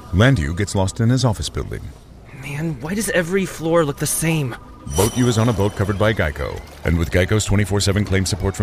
Landu gets lost in his office building. Man, why does every floor look the same? Boat U is on a boat covered by Geico. And with Geico's 24/7 claim support from